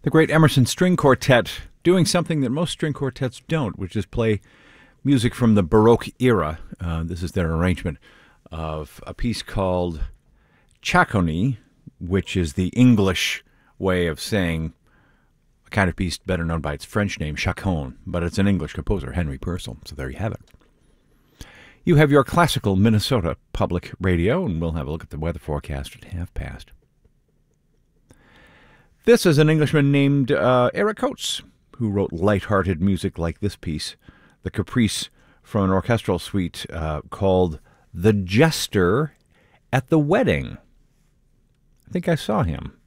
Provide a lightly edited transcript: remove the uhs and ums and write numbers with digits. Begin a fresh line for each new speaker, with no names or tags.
The great Emerson String Quartet doing something that most string quartets don't, which is play music from the Baroque era. This is their arrangement of a piece called Chaconne, which is the English way of saying a kind of piece better known by its French name, chaconne, but it's an English composer, Henry Purcell, so there you have it. You have your classical Minnesota Public Radio, and we'll have a look at the weather forecast at 5:30. This is an Englishman named Eric Coates, who wrote light-hearted music like this piece, the Caprice from an orchestral suite called The Jester at the Wedding. I think I saw him.